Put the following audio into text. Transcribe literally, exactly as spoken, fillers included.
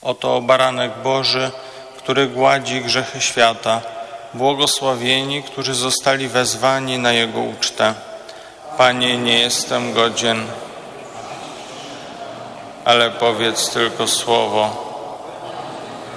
Oto baranek Boży, który gładzi grzechy świata. Błogosławieni, którzy zostali wezwani na Jego ucztę. Panie, nie jestem godzien, ale powiedz tylko słowo,